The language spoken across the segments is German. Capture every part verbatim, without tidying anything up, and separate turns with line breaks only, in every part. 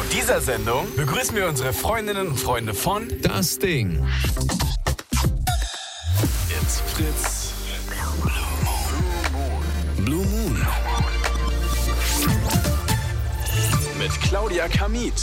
dieser Sendung begrüßen wir unsere Freundinnen und Freunde von
Das Ding.
It's Fritz Blue Moon mit Claudia Kamit.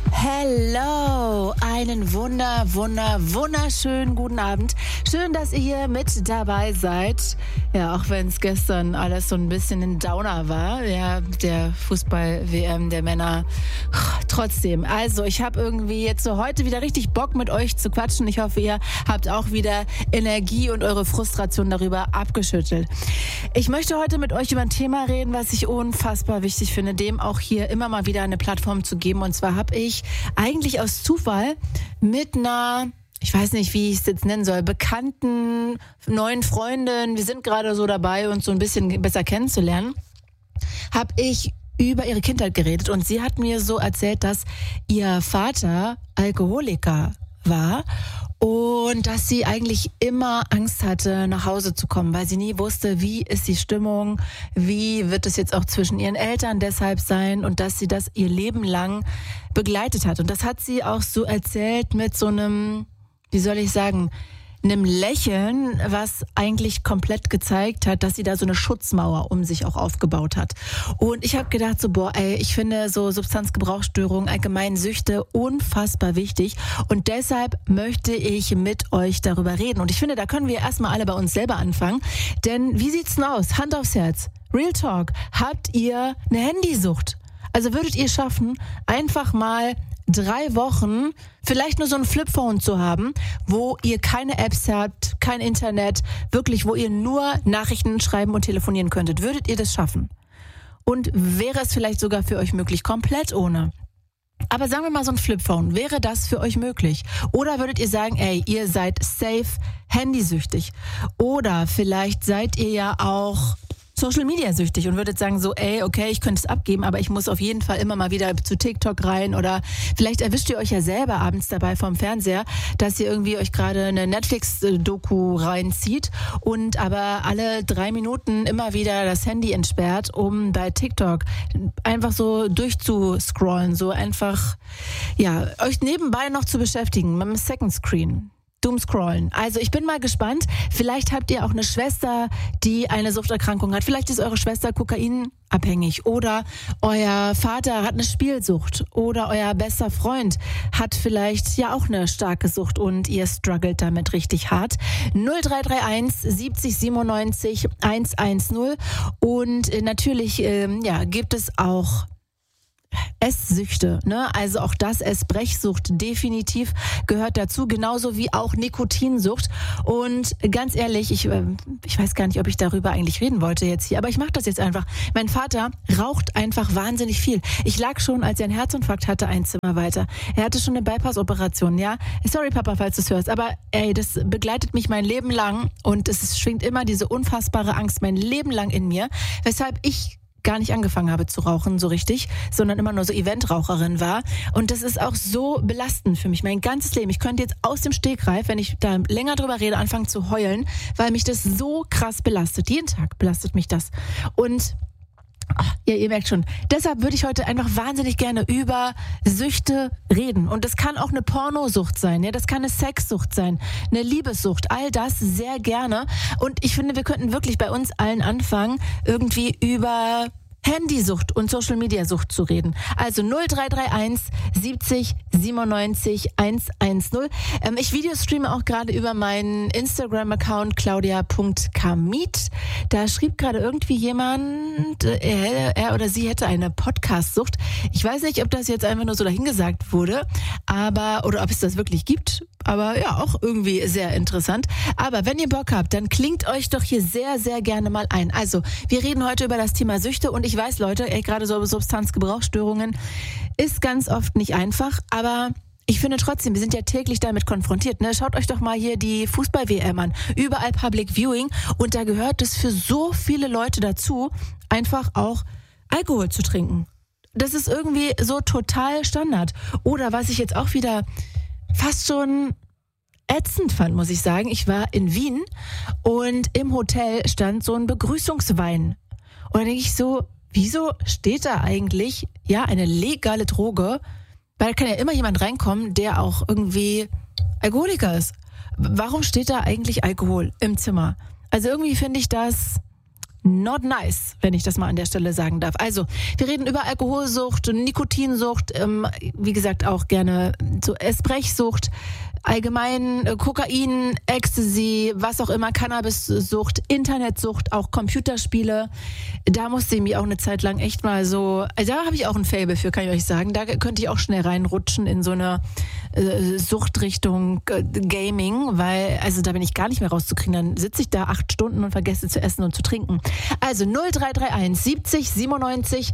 Hello, einen wunder, wunder, wunderschönen guten Abend. Schön, dass ihr hier mit dabei seid. Ja, auch wenn es gestern alles so ein bisschen ein Downer war, ja, der Fußball-W M der Männer. Trotzdem, also ich habe irgendwie jetzt so heute wieder richtig Bock mit euch zu quatschen. Ich hoffe, ihr habt auch wieder Energie und eure Frustration darüber abgeschüttelt. Ich möchte heute mit euch über ein Thema reden, was ich unfassbar wichtig finde, dem auch hier immer mal wieder eine Plattform zu geben. Und zwar habe ich eigentlich aus Zufall mit einer, ich weiß nicht, wie ich es jetzt nennen soll, bekannten neuen Freundin, wir sind gerade so dabei, uns so ein bisschen besser kennenzulernen, habe ich über ihre Kindheit geredet und sie hat mir so erzählt, dass ihr Vater Alkoholiker war und dass sie eigentlich immer Angst hatte, nach Hause zu kommen, weil sie nie wusste, wie ist die Stimmung, wie wird es jetzt auch zwischen ihren Eltern deshalb sein und dass sie das ihr Leben lang begleitet hat. Und das hat sie auch so erzählt mit so einem, wie soll ich sagen, einem Lächeln, was eigentlich komplett gezeigt hat, dass sie da so eine Schutzmauer um sich auch aufgebaut hat. Und ich habe gedacht so, boah, ey, ich finde so Substanzgebrauchsstörungen, allgemein Süchte unfassbar wichtig. Und deshalb möchte ich mit euch darüber reden. Und ich finde, da können wir erstmal alle bei uns selber anfangen. Denn wie sieht's denn aus? Hand aufs Herz. Real Talk. Habt ihr eine Handysucht? Also würdet ihr schaffen, einfach mal drei Wochen vielleicht nur so ein Flipphone zu haben, wo ihr keine Apps habt, kein Internet, wirklich, wo ihr nur Nachrichten schreiben und telefonieren könntet. Würdet ihr das schaffen? Und wäre es vielleicht sogar für euch möglich, komplett ohne? Aber sagen wir mal so ein Flipphone, wäre das für euch möglich? Oder würdet ihr sagen, ey, ihr seid safe handysüchtig? Oder vielleicht seid ihr ja auch Social Media süchtig und würdet sagen so, ey, okay, ich könnte es abgeben, aber ich muss auf jeden Fall immer mal wieder zu TikTok rein oder vielleicht erwischt ihr euch ja selber abends dabei vorm Fernseher, dass ihr irgendwie euch gerade eine Netflix-Doku reinzieht und aber alle drei Minuten immer wieder das Handy entsperrt, um bei TikTok einfach so durchzuscrollen, so einfach, ja, euch nebenbei noch zu beschäftigen mit dem Second Screen. Doomscrollen. Also ich bin mal gespannt. Vielleicht habt ihr auch eine Schwester, die eine Suchterkrankung hat. Vielleicht ist eure Schwester kokainabhängig oder euer Vater hat eine Spielsucht oder euer bester Freund hat vielleicht ja auch eine starke Sucht und ihr struggelt damit richtig hart. null drei drei eins siebzig siebenundneunzig hundertzehn und natürlich ähm, ja, gibt es auch Esssüchte, ne? Also auch das, Essbrechsucht definitiv gehört dazu, genauso wie auch Nikotinsucht. Und ganz ehrlich, ich, ich weiß gar nicht, ob ich darüber eigentlich reden wollte jetzt hier, aber ich mache das jetzt einfach. Mein Vater raucht einfach wahnsinnig viel. Ich lag schon, als er einen Herzinfarkt hatte, ein Zimmer weiter. Er hatte schon eine Bypass-Operation, ja? Sorry, Papa, falls du es hörst, aber ey, das begleitet mich mein Leben lang und es schwingt immer diese unfassbare Angst mein Leben lang in mir, weshalb ich gar nicht angefangen habe zu rauchen, so richtig, sondern immer nur so Eventraucherin war. Und das ist auch so belastend für mich, mein ganzes Leben. Ich könnte jetzt aus dem Stegreif, wenn ich da länger drüber rede, anfangen zu heulen, weil mich das so krass belastet. Jeden Tag belastet mich das. Und ach, ja, ihr merkt schon, deshalb würde ich heute einfach wahnsinnig gerne über Süchte reden. Und das kann auch eine Pornosucht sein, ja, das kann eine Sexsucht sein, eine Liebessucht, all das sehr gerne. Und ich finde, wir könnten wirklich bei uns allen anfangen, irgendwie über Handysucht und Social-Media-Sucht zu reden. Also null drei drei eins siebzig siebenundneunzig hundertzehn. Ähm, ich Videostreame auch gerade über meinen Instagram-Account claudia punkt kamit. Da schrieb gerade irgendwie jemand, er, er oder sie hätte eine Podcast-Sucht. Ich weiß nicht, ob das jetzt einfach nur so dahingesagt wurde, aber oder ob es das wirklich gibt. Aber ja, auch irgendwie sehr interessant. Aber wenn ihr Bock habt, dann klingt euch doch hier sehr, sehr gerne mal ein. Also, wir reden heute über das Thema Süchte und ich weiß, Leute, ey, gerade so Substanzgebrauchsstörungen ist ganz oft nicht einfach, aber ich finde trotzdem, wir sind ja täglich damit konfrontiert. Ne? Schaut euch doch mal hier die Fußball-W M an. Überall Public Viewing und da gehört es für so viele Leute dazu, einfach auch Alkohol zu trinken. Das ist irgendwie so total Standard. Oder was ich jetzt auch wieder fast schon ätzend fand, muss ich sagen. Ich war in Wien und im Hotel stand so ein Begrüßungswein. Und da denke ich so, wieso steht da eigentlich, ja, eine legale Droge Weil da kann ja immer jemand reinkommen, der auch irgendwie Alkoholiker ist. Warum steht da eigentlich Alkohol im Zimmer? Also irgendwie finde ich das not nice, wenn ich das mal an der Stelle sagen darf. Also, wir reden über Alkoholsucht, Nikotinsucht, ähm, wie gesagt auch gerne so Esbrechsucht, allgemein äh, Kokain, Ecstasy, was auch immer, Cannabissucht, Internetsucht, auch Computerspiele. Da musste ich mich auch eine Zeit lang echt mal so, also da habe ich auch ein Faible für, kann ich euch sagen. Da könnte ich auch schnell reinrutschen in so eine äh, Suchtrichtung äh, Gaming, weil, also da bin ich gar nicht mehr rauszukriegen. Dann sitze ich da acht Stunden und vergesse zu essen und zu trinken. Also null drei drei eins siebzig siebenundneunzig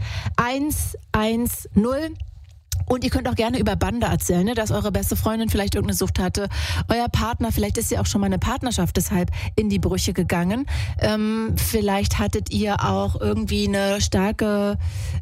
hundertzehn. Und ihr könnt auch gerne über Bande erzählen, ne, dass eure beste Freundin vielleicht irgendeine Sucht hatte. Euer Partner, vielleicht ist ja auch schon mal eine Partnerschaft deshalb in die Brüche gegangen. Ähm, vielleicht hattet ihr auch irgendwie eine starke,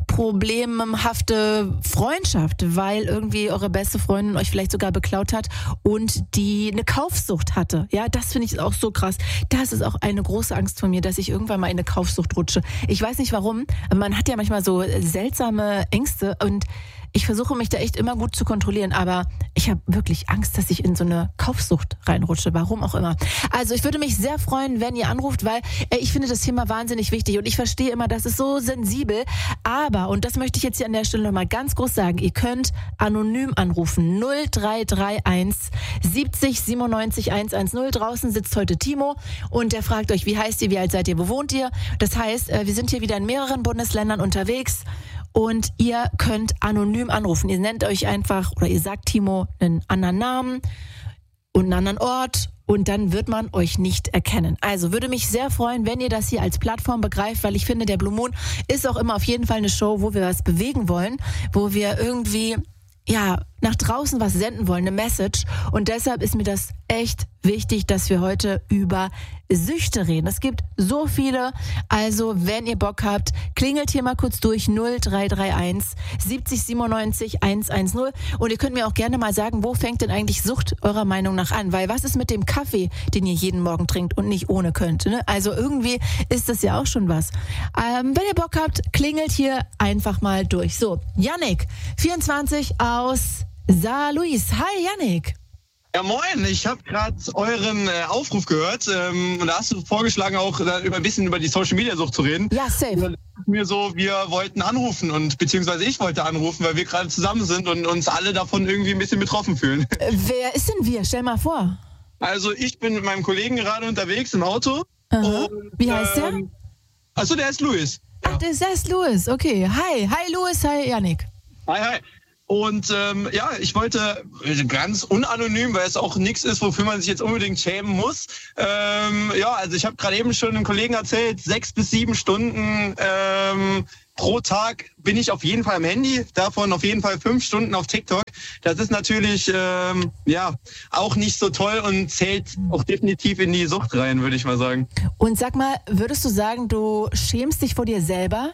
problemhafte Freundschaft, weil irgendwie eure beste Freundin euch vielleicht sogar beklaut hat und die eine Kaufsucht hatte. Ja, das finde ich auch so krass. Das ist auch eine große Angst von mir, dass ich irgendwann mal in eine Kaufsucht rutsche. Ich weiß nicht warum, aber man hat ja manchmal so seltsame Ängste und ich versuche mich da echt immer gut zu kontrollieren, aber ich habe wirklich Angst, dass ich in so eine Kaufsucht reinrutsche, warum auch immer. Also ich würde mich sehr freuen, wenn ihr anruft, weil äh, ich finde das Thema wahnsinnig wichtig und ich verstehe immer, das ist so sensibel, aber, und das möchte ich jetzt hier an der Stelle nochmal ganz groß sagen, ihr könnt anonym anrufen, null drei drei eins siebzig siebenundneunzig hundertzehn. Draußen sitzt heute Timo und der fragt euch, wie heißt ihr, wie alt seid ihr, wo wohnt ihr? Das heißt, äh, wir sind hier wieder in mehreren Bundesländern unterwegs. Und ihr könnt anonym anrufen. Ihr nennt euch einfach, oder ihr sagt Timo einen anderen Namen und einen anderen Ort und dann wird man euch nicht erkennen. Also würde mich sehr freuen, wenn ihr das hier als Plattform begreift, weil ich finde, der Blue Moon ist auch immer auf jeden Fall eine Show, wo wir was bewegen wollen, wo wir irgendwie, ja, nach draußen was senden wollen, eine Message. Und deshalb ist mir das echt wichtig, dass wir heute über Süchte reden. Es gibt so viele. Also, wenn ihr Bock habt, klingelt hier mal kurz durch null drei drei eins siebzig siebenundneunzig hundertzehn. Und ihr könnt mir auch gerne mal sagen, wo fängt denn eigentlich Sucht eurer Meinung nach an? Weil was ist mit dem Kaffee, den ihr jeden Morgen trinkt und nicht ohne könnt? Ne? Also irgendwie ist das ja auch schon was. Ähm, wenn ihr Bock habt, klingelt hier einfach mal durch. So, Yannick, vierundzwanzig aus Saarlouis. Hi, Yannick.
Ja, moin. Ich habe gerade euren äh, Aufruf gehört ähm, und da hast du vorgeschlagen, auch da über ein bisschen über die Social-Media-Sucht zu reden.
Ja, safe.
Und dann dachte ich mir so, wir wollten anrufen und beziehungsweise ich wollte anrufen, weil wir gerade zusammen sind und uns alle davon irgendwie ein bisschen betroffen fühlen.
Äh, wer ist denn wir? Stell mal vor.
Also ich bin mit meinem Kollegen gerade unterwegs im Auto.
Aha.
Und,
Wie heißt der?
Ähm, also der ist Louis.
Ja. Ach, das ist Louis. Okay. Hi. Hi, Louis. Hi, Yannick.
Hi, hi. Und ähm, ja, ich wollte ganz unanonym, weil es auch nichts ist, wofür man sich jetzt unbedingt schämen muss. Ähm, ja, also ich habe gerade eben schon einem Kollegen erzählt, sechs bis sieben Stunden ähm, pro Tag bin ich auf jeden Fall am Handy, davon auf jeden Fall fünf Stunden auf TikTok. Das ist natürlich ähm, ja auch nicht so toll und zählt auch definitiv in die Sucht rein, würde ich mal sagen.
Und sag mal, würdest du sagen, du schämst dich vor dir selber?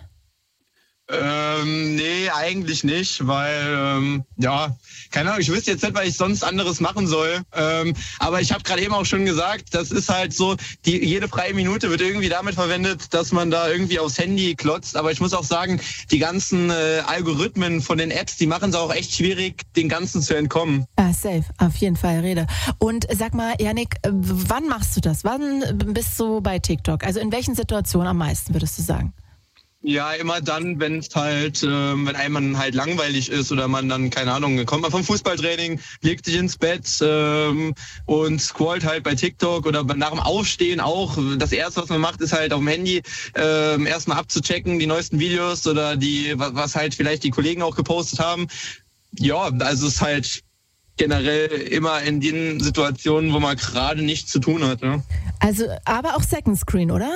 Ähm, nee, eigentlich nicht, weil, ähm, ja, keine Ahnung, ich wüsste jetzt nicht, was ich sonst anderes machen soll. Ähm, aber ich habe gerade eben auch schon gesagt, das ist halt so, die jede freie Minute wird irgendwie damit verwendet, dass man da irgendwie aufs Handy klotzt. Aber ich muss auch sagen, die ganzen äh, Algorithmen von den Apps, die machen es auch echt schwierig, den Ganzen zu entkommen.
Ah, safe, auf jeden Fall, Rede. Und sag mal, Yannick, wann machst du das? Wann bist du bei TikTok? Also in welchen Situationen am meisten, würdest du sagen?
Ja, immer dann, wenn es halt, ähm, wenn einem halt langweilig ist oder man dann, keine Ahnung, kommt man vom Fußballtraining, legt sich ins Bett ähm, und scrollt halt bei TikTok oder nach dem Aufstehen auch. Das Erste, was man macht, ist halt auf dem Handy ähm, erstmal abzuchecken, die neuesten Videos oder die, was halt vielleicht die Kollegen auch gepostet haben. Ja, also es ist halt generell immer in den Situationen, wo man gerade nichts zu tun hat. Ne?
Also, aber auch Second Screen, oder?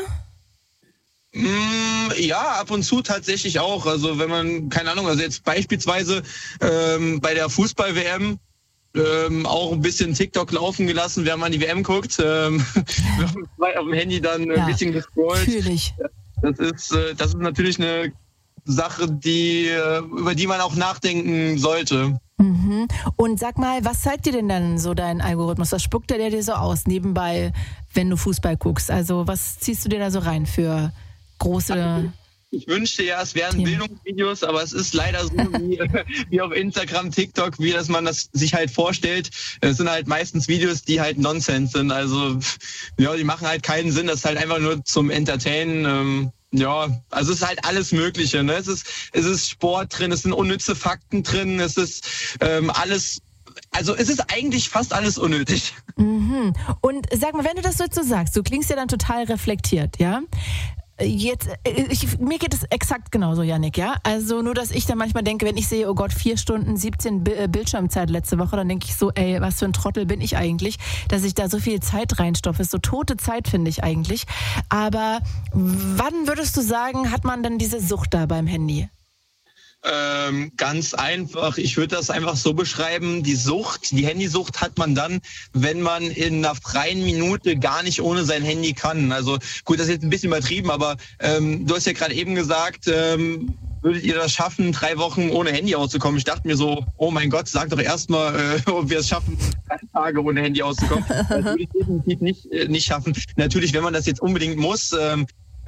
Ja, ab und zu tatsächlich auch. Also wenn man, keine Ahnung, also jetzt beispielsweise ähm, bei der Fußball-W M ähm, auch ein bisschen TikTok laufen gelassen, während man die W M guckt. Ähm, auf dem Handy dann ein
ja,
bisschen gescrollt.
Fühl ich.
Das ist, äh, das ist natürlich eine Sache, die, äh, über die man auch nachdenken sollte.
Mhm. Und sag mal, was zeigt dir denn dann so dein Algorithmus? Was spuckt der dir so aus nebenbei, wenn du Fußball guckst? Also was ziehst du dir da so rein für große...
Ich wünschte ja, es wären ja. Bildungsvideos, aber es ist leider so wie, wie auf Instagram, TikTok, wie dass man das sich halt vorstellt. Es sind halt meistens Videos, die halt Nonsens sind. Also ja, die machen halt keinen Sinn. Das ist halt einfach nur zum Entertainen. Ähm, ja, also es ist halt alles Mögliche. Ne? Es ist, es ist Sport drin, es sind unnütze Fakten drin, es ist ähm, alles. Also es ist eigentlich fast alles unnötig.
Mhm. Und sag mal, wenn du das so sagst, du klingst ja dann total reflektiert, ja? Jetzt, ich, mir geht es exakt genauso, Yannick, ja? Also nur, dass ich dann manchmal denke, wenn ich sehe, oh Gott, vier Stunden siebzehn Bildschirmzeit letzte Woche, dann denke ich so, ey, was für ein Trottel bin ich eigentlich, dass ich da so viel Zeit reinstopfe. Ist so tote Zeit, finde ich eigentlich. Aber wann würdest du sagen, hat man dann diese Sucht da beim Handy?
Ähm, ganz einfach. Ich würde das einfach so beschreiben. Die Sucht, die Handysucht hat man dann, wenn man in einer freien Minute gar nicht ohne sein Handy kann. Also gut, das ist jetzt ein bisschen übertrieben, aber ähm, du hast ja gerade eben gesagt, ähm, würdet ihr das schaffen, drei Wochen ohne Handy auszukommen? Ich dachte mir so, oh mein Gott, sag doch erstmal, äh, ob wir es schaffen, drei Tage ohne Handy auszukommen. Das würde ich definitiv nicht, äh, nicht schaffen. Natürlich, wenn man das jetzt unbedingt muss, ähm,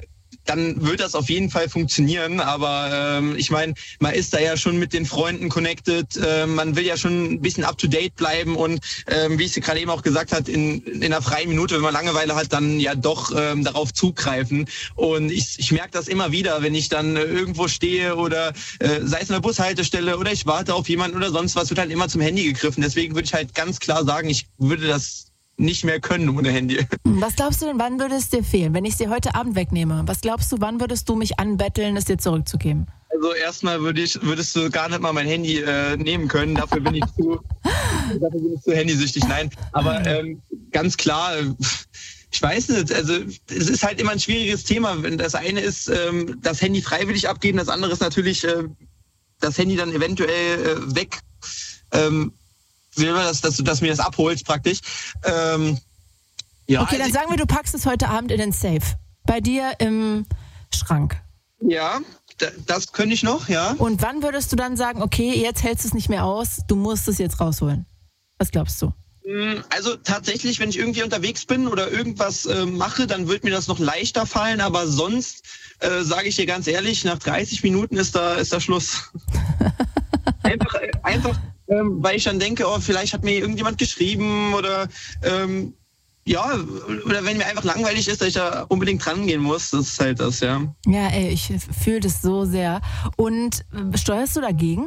dann wird das auf jeden Fall funktionieren. Aber ähm, ich meine, man ist da ja schon mit den Freunden connected. Äh, man will ja schon ein bisschen up-to-date bleiben. Und ähm, wie ich gerade eben auch gesagt habe, in, in einer freien Minute, wenn man Langeweile hat, dann ja doch ähm, darauf zugreifen. Und ich, ich merke das immer wieder, wenn ich dann äh, irgendwo stehe oder äh, sei es in der Bushaltestelle oder ich warte auf jemanden oder sonst was, wird halt immer zum Handy gegriffen. Deswegen würde ich halt ganz klar sagen, ich würde das nicht mehr können ohne Handy.
Was glaubst du denn, wann würde es dir fehlen, wenn ich es dir heute Abend wegnehme? Was glaubst du, wann würdest du mich anbetteln, es dir zurückzugeben?
Also erstmal würde ich, würdest du gar nicht mal mein Handy äh, nehmen können. Dafür bin ich zu, dafür bin ich zu handysüchtig. Nein, aber ähm, ganz klar, ich weiß nicht, also es ist halt immer ein schwieriges Thema. Das eine ist, ähm, das Handy freiwillig abgeben, das andere ist natürlich, äh, das Handy dann eventuell äh, weg. Ähm, will man, dass, dass du dass mir das abholst praktisch. Ähm, ja,
okay, dann
also
sagen wir, du packst es heute Abend in den Safe. Bei dir im Schrank.
Ja, d- das könnte ich noch, ja.
Und wann würdest du dann sagen, okay, jetzt hältst du es nicht mehr aus, du musst es jetzt rausholen? Was glaubst du?
Also tatsächlich, wenn ich irgendwie unterwegs bin oder irgendwas äh, mache, dann wird mir das noch leichter fallen. Aber sonst, äh, sage ich dir ganz ehrlich, nach dreißig Minuten ist da, ist da Schluss. einfach, äh, einfach ähm, weil ich dann denke, oh, vielleicht hat mir irgendjemand geschrieben oder ähm, ja, oder wenn mir einfach langweilig ist, dass ich da unbedingt dran gehen muss, das ist halt das, ja.
Ja, ey, ich fühle das so sehr. Und äh, steuerst du dagegen?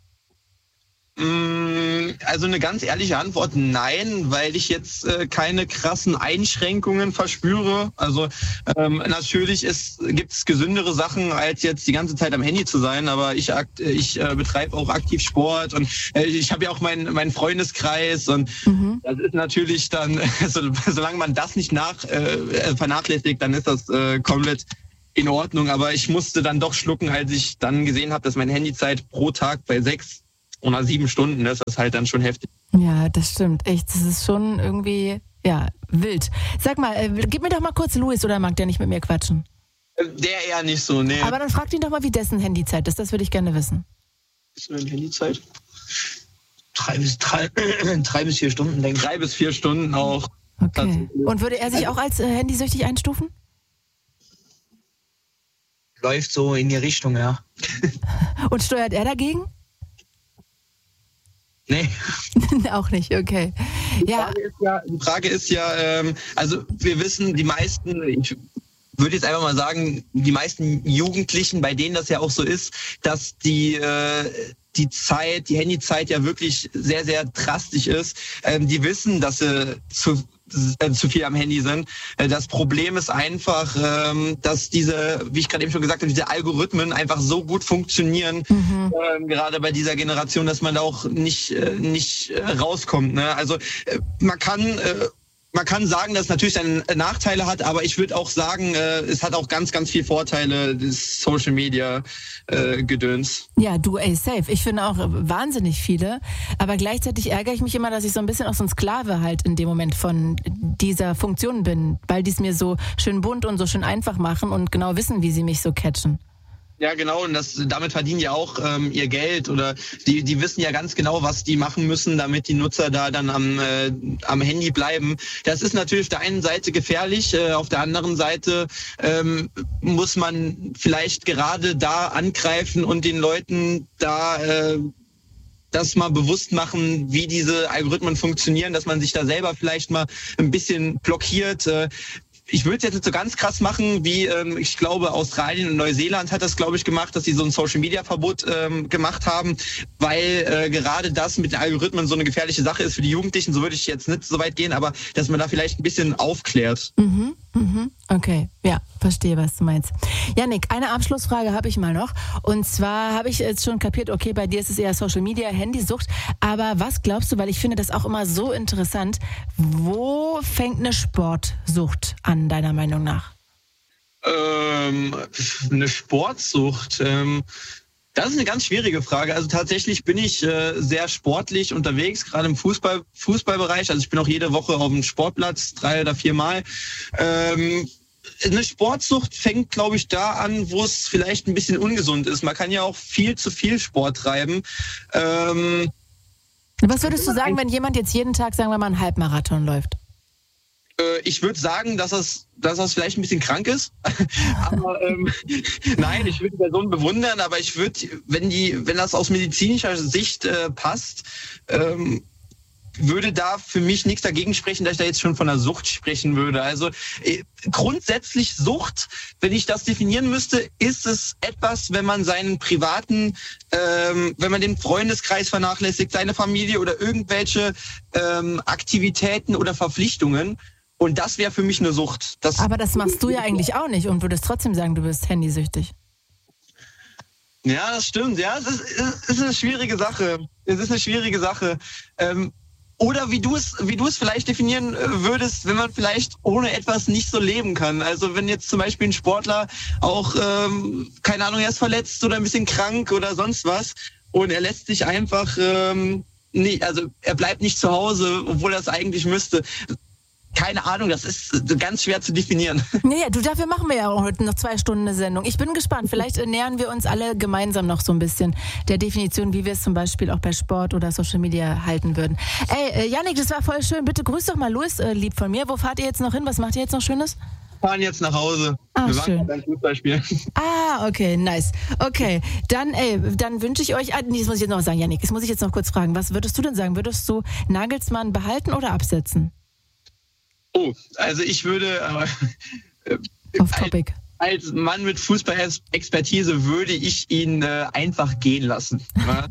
Also eine ganz ehrliche Antwort, nein, weil ich jetzt äh, keine krassen Einschränkungen verspüre. Also ähm, natürlich gibt es gesündere Sachen, als jetzt die ganze Zeit am Handy zu sein, aber ich, ich äh, betreibe auch aktiv Sport und äh, ich habe ja auch meinen mein Freundeskreis und mhm. das ist natürlich dann, so, solange man das nicht nach äh, vernachlässigt, dann ist das äh, komplett in Ordnung. Aber ich musste dann doch schlucken, als ich dann gesehen habe, dass meine Handyzeit pro Tag bei sechs oder sieben Stunden, das ist halt dann schon heftig.
Ja, das stimmt. Echt, das ist schon irgendwie, ja, wild. Sag mal, äh, gib mir doch mal kurz Luis, oder mag der nicht mit mir quatschen?
Der eher nicht so, ne.
Aber dann frag ihn doch mal, wie dessen Handyzeit ist. Das würde ich gerne wissen.
Ist deine Handyzeit?
Drei bis, drei, drei bis vier Stunden, denke ich.
Drei bis vier Stunden auch.
Okay. Und würde er sich auch als äh, handysüchtig einstufen?
Läuft so in die Richtung, ja.
Und steuert er dagegen?
Nee.
Auch nicht, okay.
Die
Ja.
Frage ist ja, die Frage ist ja ähm, also wir wissen, die meisten, ich würde jetzt einfach mal sagen, die meisten Jugendlichen, bei denen das ja auch so ist, dass die äh, die Zeit, die Handyzeit ja wirklich sehr, sehr drastisch ist. Ähm, die wissen, dass sie zu äh, zu viel am Handy sind. Äh, das Problem ist einfach, ähm, dass diese, wie ich gerade eben schon gesagt habe, diese Algorithmen einfach so gut funktionieren, mhm. ähm, gerade bei dieser Generation, dass man da auch nicht äh, nicht äh, rauskommt. Ne? Also äh, man kann äh, Man kann sagen, dass es natürlich seine Nachteile hat, aber ich würde auch sagen, äh, es hat auch ganz, ganz viele Vorteile, das Social Media äh, Gedöns.
Ja, du, ey, safe. Ich finde auch wahnsinnig viele, aber gleichzeitig ärgere ich mich immer, dass ich so ein bisschen auch so ein Sklave halt in dem Moment von dieser Funktion bin, weil die es mir so schön bunt und so schön einfach machen und genau wissen, wie sie mich so catchen.
Ja, genau, und das, damit verdienen die auch ähm, ihr Geld oder die, die wissen ja ganz genau, was die machen müssen, damit die Nutzer da dann am, äh, am Handy bleiben. Das ist natürlich auf der einen Seite gefährlich, äh, auf der anderen Seite ähm, muss man vielleicht gerade da angreifen und den Leuten da äh, das mal bewusst machen, wie diese Algorithmen funktionieren, dass man sich da selber vielleicht mal ein bisschen blockiert. Äh, Ich würde es jetzt nicht so ganz krass machen, wie ähm, ich glaube Australien und Neuseeland hat das, glaube ich, gemacht, dass sie so ein Social-Media-Verbot ähm, gemacht haben, weil äh, gerade das mit den Algorithmen so eine gefährliche Sache ist für die Jugendlichen. So würde ich jetzt nicht so weit gehen, aber dass man da vielleicht ein bisschen aufklärt.
Mhm, mhm. Okay, ja, verstehe, was du meinst. Yannick, eine Abschlussfrage habe ich mal noch. Und zwar habe ich jetzt schon kapiert, okay, bei dir ist es eher Social-Media, Handysucht. Aber was glaubst du, weil ich finde das auch immer so interessant, wo fängt eine Sportsucht an, deiner Meinung nach?
Ähm, eine Sportsucht. Ähm, das ist eine ganz schwierige Frage. Also tatsächlich bin ich äh, sehr sportlich unterwegs, gerade im Fußball, Fußballbereich. Also ich bin auch jede Woche auf dem Sportplatz, drei oder vier Mal. Ähm, eine Sportsucht fängt, glaube ich, da an, wo es vielleicht ein bisschen ungesund ist. Man kann ja auch viel zu viel Sport treiben. Ähm,
Was würdest du sagen, wenn jemand jetzt jeden Tag, sagen wir mal, einen Halbmarathon läuft?
Ich würde sagen, dass das, dass das vielleicht ein bisschen krank ist. aber ähm, nein, ich würde die Person bewundern, aber ich würde, wenn die, wenn das aus medizinischer Sicht äh, passt, ähm, würde da für mich nichts dagegen sprechen, dass ich da jetzt schon von einer Sucht sprechen würde. Also äh, grundsätzlich Sucht, wenn ich das definieren müsste, ist es etwas, wenn man seinen privaten, ähm, wenn man den Freundeskreis vernachlässigt, seine Familie oder irgendwelche ähm, Aktivitäten oder Verpflichtungen. Und das wäre für mich eine Sucht. Das
Aber das machst du ja eigentlich auch nicht und würdest trotzdem sagen, du bist handysüchtig.
Ja, das stimmt. Ja, es ist, es ist eine schwierige Sache. Es ist eine schwierige Sache. Ähm, oder wie du es, wie du es vielleicht definieren würdest, wenn man vielleicht ohne etwas nicht so leben kann. Also wenn jetzt zum Beispiel ein Sportler auch, ähm, keine Ahnung, er ist verletzt oder ein bisschen krank oder sonst was und er lässt sich einfach, ähm, nee, also er bleibt nicht zu Hause, obwohl er es eigentlich müsste. Keine Ahnung, das ist ganz schwer zu definieren.
Naja, du, dafür machen wir ja auch heute noch zwei Stunden eine Sendung. Ich bin gespannt, vielleicht nähern wir uns alle gemeinsam noch so ein bisschen der Definition, wie wir es zum Beispiel auch bei Sport oder Social Media halten würden. Ey, Yannick, das war voll schön. Bitte grüß doch mal Louis, äh, lieb von mir. Wo fahrt ihr jetzt noch hin? Was macht ihr jetzt noch Schönes?
Wir fahren jetzt nach Hause.
Ah,
wir
schön.
waren beim Fußballspiel.
Ah, okay, nice. Okay, dann, ey, dann wünsche ich euch, ah, nee, das muss ich jetzt noch sagen, Yannick, das muss ich jetzt noch kurz fragen. Was würdest du denn sagen? Würdest du Nagelsmann behalten oder absetzen?
Oh, also ich würde äh,
Off topic.
Als, als Mann mit Fußballexpertise würde ich ihn äh, einfach gehen lassen. Ja?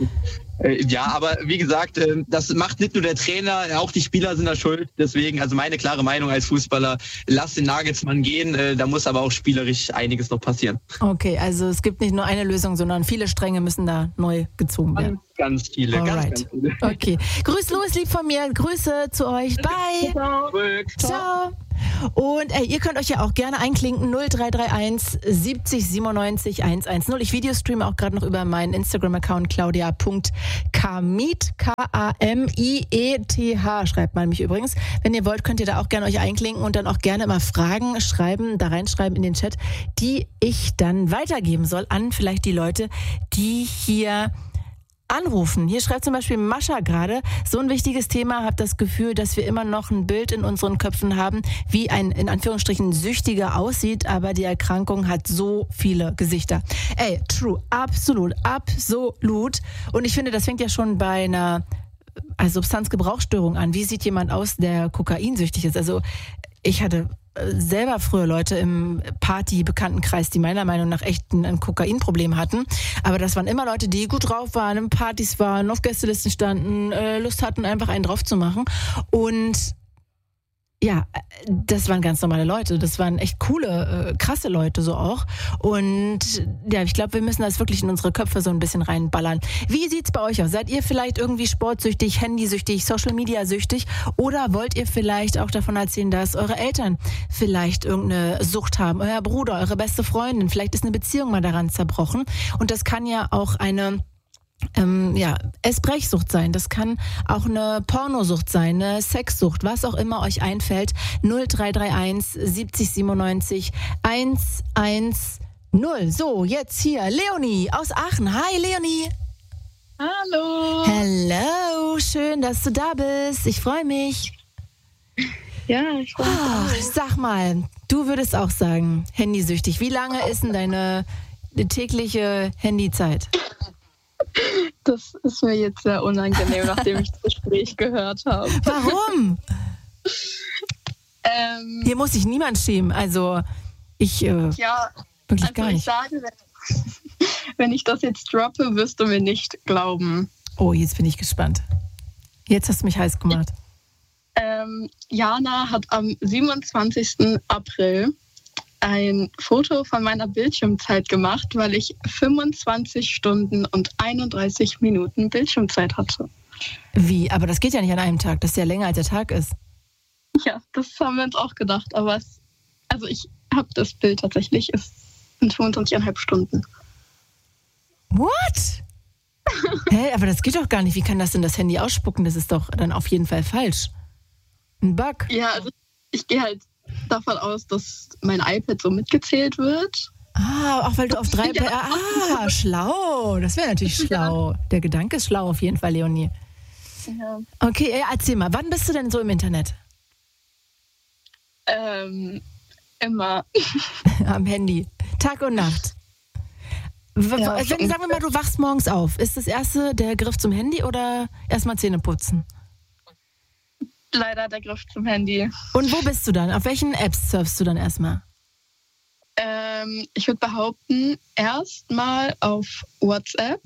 äh, ja, aber wie gesagt, äh, das macht nicht nur der Trainer, auch die Spieler sind da schuld. Deswegen, also meine klare Meinung als Fußballer, lass den Nagelsmann gehen. Äh, da muss aber auch spielerisch einiges noch passieren.
Okay, also es gibt nicht nur eine Lösung, sondern viele Stränge müssen da neu gezogen werden.
Ganz, ganz viele, ganz,
Alright.
ganz viele.
Okay, grüß Louis, lieb von mir, Grüße zu euch, bye.
Ciao.
Ciao. Und ey, ihr könnt euch ja auch gerne einklinken, null drei drei eins siebzig siebenundneunzig hundertzehn. Ich videostreame auch gerade noch über meinen Instagram-Account claudia punkt kamiet, K A M I E T H schreibt man mich übrigens. Wenn ihr wollt, könnt ihr da auch gerne euch einklinken und dann auch gerne immer Fragen schreiben, da reinschreiben in den Chat, die ich dann weitergeben soll an vielleicht die Leute, die hier anrufen. Hier schreibt zum Beispiel Mascha gerade, so ein wichtiges Thema, habe das Gefühl, dass wir immer noch ein Bild in unseren Köpfen haben, wie ein, in Anführungsstrichen, Süchtiger aussieht, aber die Erkrankung hat so viele Gesichter. Ey, true, absolut, absolut. Und ich finde, das fängt ja schon bei einer also Substanzgebrauchsstörung an. Wie sieht jemand aus, der kokainsüchtig ist? Also ich hatte selber früher Leute im Party-Bekanntenkreis, die meiner Meinung nach echt ein, ein Kokainproblem hatten. Aber das waren immer Leute, die gut drauf waren, in Partys waren, auf Gästelisten standen, äh, Lust hatten, einfach einen drauf zu machen. Und ja, das waren ganz normale Leute. Das waren echt coole, äh, krasse Leute so auch. Und ja, ich glaube, wir müssen das wirklich in unsere Köpfe so ein bisschen reinballern. Wie sieht's bei euch aus? Seid ihr vielleicht irgendwie sportsüchtig, handysüchtig, Social-Media-süchtig? Oder wollt ihr vielleicht auch davon erzählen, dass eure Eltern vielleicht irgendeine Sucht haben? Euer Bruder, eure beste Freundin? Vielleicht ist eine Beziehung mal daran zerbrochen. Und das kann ja auch eine Ähm, ja, Essbrechsucht sein, das kann auch eine Pornosucht sein, eine Sexsucht, was auch immer euch einfällt. null drei drei eins siebzig siebenundneunzig hundertzehn. null. So, jetzt hier Leonie aus Aachen. Hi Leonie.
Hallo.
Hello, schön, dass du da bist. Ich freue mich.
Ja, ich freue mich.
Oh, sag mal, du würdest auch sagen, handysüchtig. Wie lange ist denn deine tägliche Handyzeit?
Das ist mir jetzt sehr unangenehm, nachdem ich das Gespräch gehört habe.
Warum?
ähm,
Hier muss sich niemand schämen. Also, ich äh,
ja,
wirklich
also
gar
ich
nicht.
sage, wenn, wenn ich das jetzt droppe, wirst du mir nicht glauben.
Oh, jetzt bin ich gespannt. Jetzt hast du mich heiß gemacht.
Ähm, Jana hat am siebenundzwanzigsten April ein Foto von meiner Bildschirmzeit gemacht, weil ich fünfundzwanzig Stunden und einunddreißig Minuten Bildschirmzeit hatte.
Wie? Aber das geht ja nicht an einem Tag. Das ist ja länger, als der Tag ist.
Ja, das haben wir uns auch gedacht. Aber es, also ich habe das Bild tatsächlich. Es sind fünfundzwanzig Komma fünf Stunden.
What? Hä, aber das geht doch gar nicht. Wie kann das denn das Handy ausspucken? Das ist doch dann auf jeden Fall falsch. Ein Bug.
Ja, also ich gehe halt davon aus, dass mein iPad so mitgezählt wird.
Ah, auch weil du auf drei...
Ja.
Ah, schlau. Das wäre natürlich schlau. Der Gedanke ist schlau auf jeden Fall, Leonie.
Ja.
Okay, äh, erzähl mal, wann bist du denn so im Internet?
Ähm, immer.
Am Handy. Tag und Nacht. W-
Ja,
w- wenn, sagen wir mal, du wachst morgens auf. Ist das erste der Griff zum Handy oder erstmal Zähne putzen?
Leider der Griff zum Handy.
Und wo bist du dann? Auf welchen Apps surfst du dann erstmal?
Ähm, ich würde behaupten, erstmal auf WhatsApp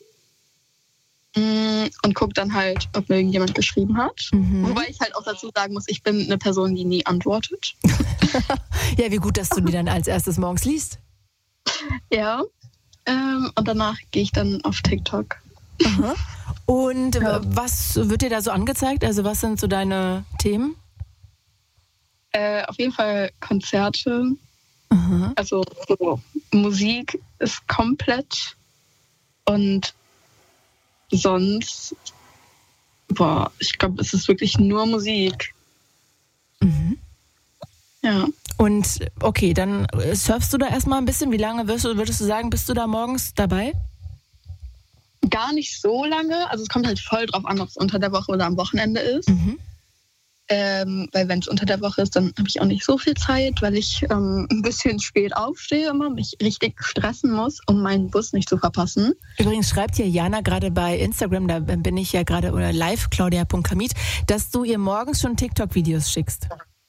mm, und guck dann halt, ob mir irgendjemand geschrieben hat.
Mhm.
Wobei ich halt auch dazu sagen muss, ich bin eine Person, die nie antwortet.
Ja, wie gut, dass du die dann als erstes morgens liest.
Ja. Ähm, und danach gehe ich dann auf TikTok.
Aha. Und
Ja.
äh, was wird dir da so angezeigt? Also was sind so deine Themen?
Äh, auf jeden Fall Konzerte.
Aha.
Also so, Musik ist komplett. Und sonst, boah, ich glaube, es ist wirklich nur Musik.
Mhm.
Ja.
Und okay, dann äh, surfst du da erstmal ein bisschen. Wie lange wirst du, würdest du sagen, bist du da morgens dabei?
Gar nicht so lange. Also es kommt halt voll drauf an, ob es unter der Woche oder am Wochenende ist.
Mhm.
Ähm, weil wenn es unter der Woche ist, dann habe ich auch nicht so viel Zeit, weil ich ähm, ein bisschen spät aufstehe immer, mich richtig stressen muss, um meinen Bus nicht zu verpassen.
Übrigens schreibt hier Jana gerade bei Instagram, da bin ich ja gerade oder live, claudia punkt kamit, dass du ihr morgens schon TikTok-Videos schickst.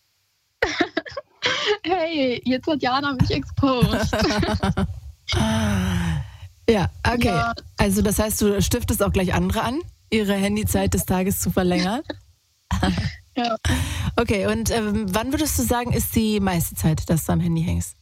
Hey, jetzt hat Jana mich exposed.
Ja, okay.
Ja.
Also das heißt, du stiftest auch gleich andere an, ihre Handyzeit des Tages zu verlängern.
Ja.
Okay, und ähm, wann würdest du sagen, ist die meiste Zeit, dass du am Handy hängst?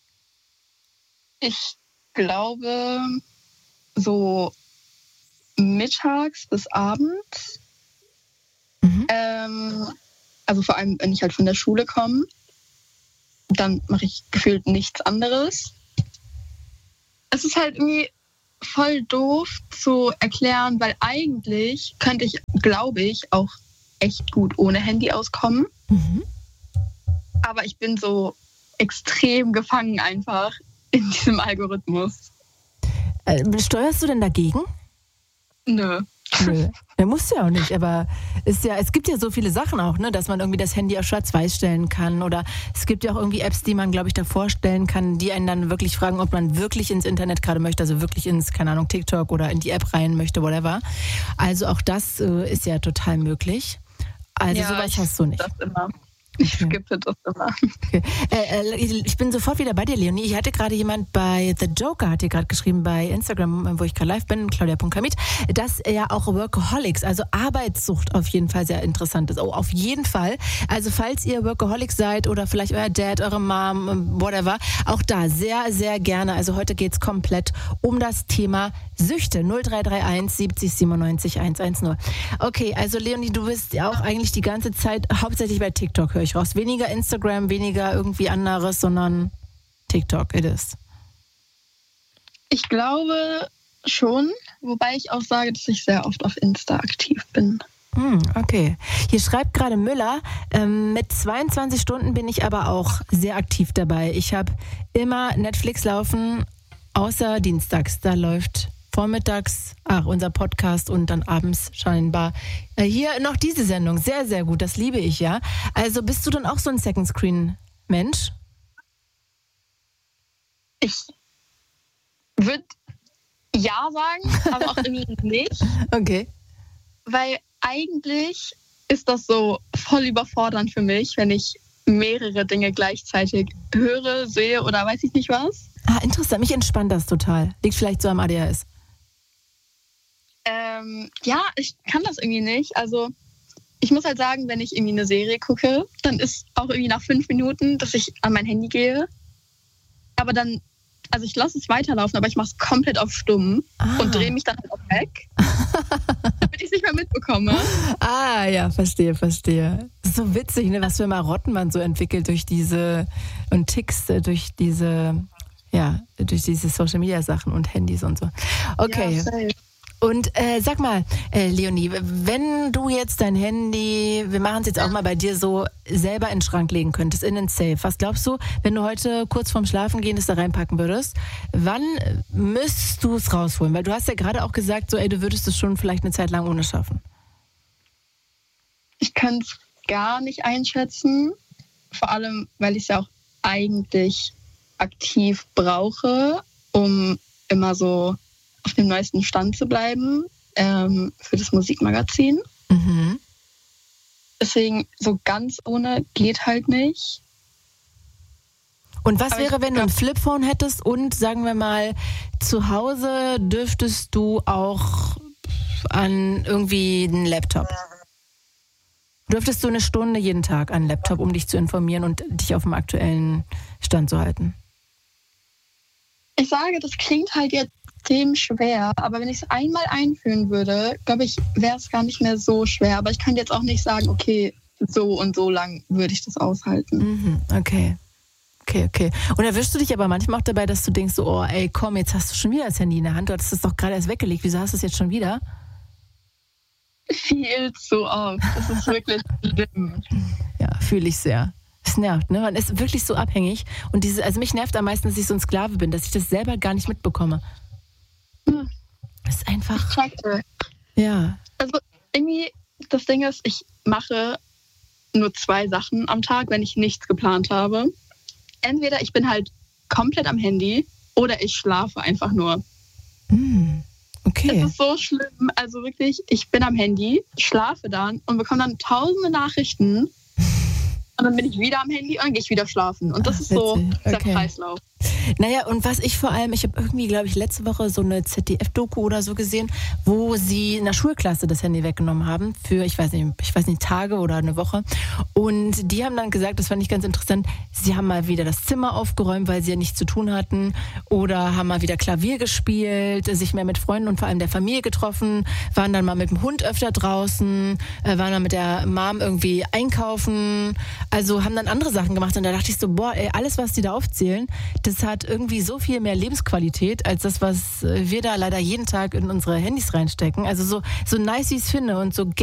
Ich glaube, so mittags bis abends.
Mhm.
Ähm, also vor allem, wenn ich halt von der Schule komme, dann mache ich gefühlt nichts anderes. Es ist halt irgendwie voll doof zu erklären, weil eigentlich könnte ich, glaube ich, auch echt gut ohne Handy auskommen.
Mhm.
Aber ich bin so extrem gefangen einfach in diesem Algorithmus.
Äh, steuerst du denn dagegen?
Nö.
Nö. Der musst du ja auch nicht, aber ist ja, es gibt ja so viele Sachen auch, ne, dass man irgendwie das Handy auf schwarz-weiß stellen kann oder es gibt ja auch irgendwie Apps, die man, glaube ich, davor stellen kann, die einen dann wirklich fragen, ob man wirklich ins Internet gerade möchte, also wirklich ins, keine Ahnung, TikTok oder in die App rein möchte, whatever. Also auch das äh, ist ja total möglich. Also
Ja,
sowas
ich
hast du nicht.
Das immer. Ich
Okay.
skippe das immer.
Okay. Äh, äh, ich bin sofort wieder bei dir, Leonie. Ich hatte gerade jemand bei The Joker, hat dir gerade geschrieben bei Instagram, wo ich gerade live bin, claudia punkt kamit, dass ja auch Workaholics, also Arbeitssucht auf jeden Fall sehr interessant ist. Oh, auf jeden Fall. Also falls ihr Workaholics seid oder vielleicht euer Dad, eure Mom, whatever, auch da sehr, sehr gerne. Also heute geht es komplett um das Thema Süchte. null drei drei eins siebzig siebenundneunzig hundertzehn. Okay, also Leonie, du bist ja auch eigentlich die ganze Zeit hauptsächlich bei TikTok, höre ich raus. Weniger Instagram, weniger irgendwie anderes, sondern TikTok, it is.
Ich glaube schon, wobei ich auch sage, dass ich sehr oft auf Insta aktiv bin.
Hm, okay. Hier schreibt gerade Müller, ähm, mit zweiundzwanzig Stunden bin ich aber auch sehr aktiv dabei. Ich habe immer Netflix laufen, außer dienstags. Da läuft vormittags, ach, unser Podcast und dann abends scheinbar äh, hier noch diese Sendung. Sehr, sehr gut, das liebe ich, ja. Also bist du dann auch so ein Second-Screen-Mensch?
Ich würde ja sagen, aber auch irgendwie nicht.
Okay.
Weil eigentlich ist das so voll überfordernd für mich, wenn ich mehrere Dinge gleichzeitig höre, sehe oder weiß ich nicht was.
Ah, interessant. Mich entspannt das total. Liegt vielleicht so am A D H S.
Ähm, ja, ich kann das irgendwie nicht. Also ich muss halt sagen, wenn ich irgendwie eine Serie gucke, dann ist auch irgendwie nach fünf Minuten, dass ich an mein Handy gehe. Aber dann, also ich lasse es weiterlaufen, aber ich mache es komplett auf stumm
ah.
und drehe mich dann halt auch weg, damit ich es nicht mehr mitbekomme.
Ah, ja, verstehe, verstehe. So witzig, ne, was für Marotten man so entwickelt durch diese und Ticks, äh, durch diese, ja, durch diese Social-Media-Sachen und Handys und so. Okay.
Ja,
und äh, sag mal, äh, Leonie, wenn du jetzt dein Handy, wir machen es jetzt auch mal bei dir so, selber in den Schrank legen könntest, in den Safe. Was glaubst du, wenn du heute kurz vorm Schlafengehen das da reinpacken würdest, wann müsstest du es rausholen? Weil du hast ja gerade auch gesagt, so, ey, du würdest es schon vielleicht eine Zeit lang ohne schaffen.
Ich kann es gar nicht einschätzen, vor allem, weil ich es ja auch eigentlich aktiv brauche, um immer so auf dem neuesten Stand zu bleiben ähm, für das Musikmagazin.
Mhm.
Deswegen so ganz ohne geht halt nicht.
Und was
Aber
wäre,
ich
wenn du ein
glaub-
Flipphone hättest und, sagen wir mal, zu Hause dürftest du auch an irgendwie einen Laptop? Dürftest du eine Stunde jeden Tag an einen Laptop, um dich zu informieren und dich auf dem aktuellen Stand zu halten?
Ich sage, das klingt halt jetzt extrem schwer, aber wenn ich es einmal einführen würde, glaube ich, wäre es gar nicht mehr so schwer. Aber ich kann jetzt auch nicht sagen, okay, so und so lang würde ich das aushalten.
Mhm, okay. Okay, okay. Und erwischst du dich aber manchmal auch dabei, dass du denkst, so, oh, ey, komm, jetzt hast du schon wieder das Handy in der Hand. Du hattest es doch gerade erst weggelegt. Wieso hast du es jetzt schon wieder?
Viel zu oft. Das ist wirklich schlimm.
Ja, fühle ich sehr. Es nervt, ne? Man ist wirklich so abhängig. Und diese, also mich nervt am meisten, dass ich so ein Sklave bin, dass ich das selber gar nicht mitbekomme.
Hm.
Das ist einfach,
Checkte.
ja.
Also irgendwie, das Ding ist, ich mache nur zwei Sachen am Tag, wenn ich nichts geplant habe. Entweder ich bin halt komplett am Handy oder ich schlafe einfach nur.
Mm, okay.
Es ist so schlimm. Also wirklich, ich bin am Handy, schlafe dann und bekomme dann tausende Nachrichten. Und dann bin ich wieder am Handy und dann gehe ich wieder schlafen. Und das
Ach,
ist so
witzig.
der
Okay.
Kreislauf.
Naja, und was ich vor allem, ich habe irgendwie, glaube ich, letzte Woche so eine Z D F-Doku oder so gesehen, wo sie in der Schulklasse das Handy weggenommen haben für, ich weiß nicht, ich weiß nicht, Tage oder eine Woche. Und die haben dann gesagt, das fand ich ganz interessant, sie haben mal wieder das Zimmer aufgeräumt, weil sie ja nichts zu tun hatten, oder haben mal wieder Klavier gespielt, sich mehr mit Freunden und vor allem der Familie getroffen, waren dann mal mit dem Hund öfter draußen, äh, waren dann mit der Mom irgendwie einkaufen, also haben dann andere Sachen gemacht. Und da dachte ich so, boah, ey, alles, was die da aufzählen, das hat irgendwie so viel mehr Lebensqualität als das, was wir da leider jeden Tag in unsere Handys reinstecken. Also so, so nice, wie ich es finde und so